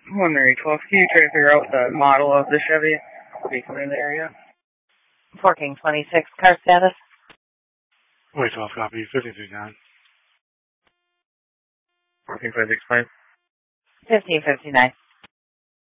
112. Can you try to figure out the model of the Chevy vehicle in the area? 1426, car status. 112 copy, 1559. 14565. 1559.